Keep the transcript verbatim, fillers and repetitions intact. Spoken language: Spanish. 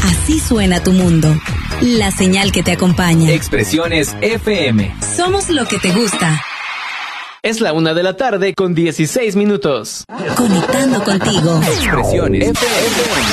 Así suena tu mundo. La señal que te acompaña. Expresiones F M. Somos lo que te gusta. Es la una de la tarde con dieciséis minutos. Conectando contigo. Expresiones F M.